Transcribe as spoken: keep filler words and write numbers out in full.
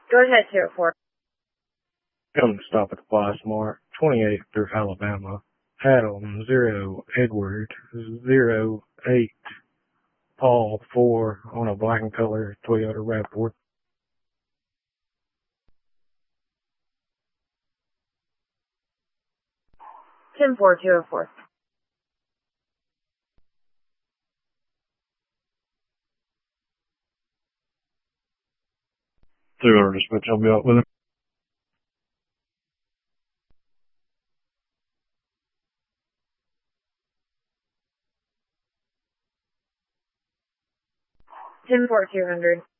Go ahead, two oh four. Come to stop at the Fly Smart, twenty-eight through Alabama. Adam, zero, Edward, zero, eight, Paul, four, on a black and color Toyota RAV four. ten four, two oh four. Two hundred dispatch, I'll be out with him. ten four, two hundred.